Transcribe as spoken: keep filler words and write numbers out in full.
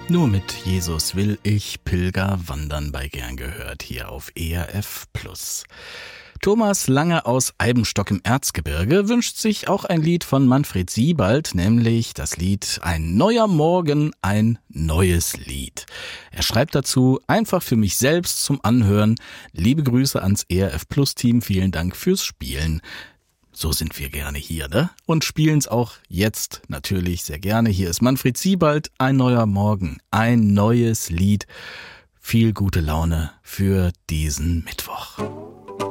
Nur mit Jesus will ich Pilger wandern bei Gern gehört hier auf E R F Plus. Thomas Lange aus Eibenstock im Erzgebirge wünscht sich auch ein Lied von Manfred Siebald, nämlich das Lied Ein neuer Morgen, ein neues Lied. Er schreibt dazu: einfach für mich selbst zum Anhören. Liebe Grüße ans E R F Plus Team, vielen Dank fürs Spielen. So sind wir gerne hier, ne? Und spielen's auch jetzt natürlich sehr gerne. Hier ist Manfred Siebald, Ein neuer Morgen, ein neues Lied. Viel gute Laune für diesen Mittwoch.